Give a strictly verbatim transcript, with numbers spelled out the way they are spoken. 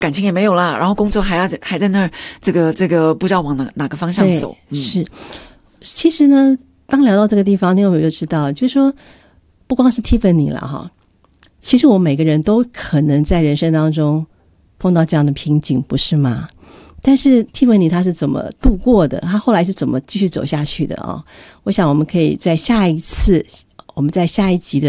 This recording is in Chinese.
感情也没有啦，然后工作还要还在那儿，这个这个不知道往哪哪个方向走。 嗯、是，其实呢，当聊到这个地方，听众朋友就知道了，就是说，不光是 Tiffany 了哈，其实我们每个人都可能在人生当中碰到这样的瓶颈，不是吗？但是 Tiffany 他是怎么度过的？他后来是怎么继续走下去的啊、哦？我想我们可以在下一次，我们在下一集的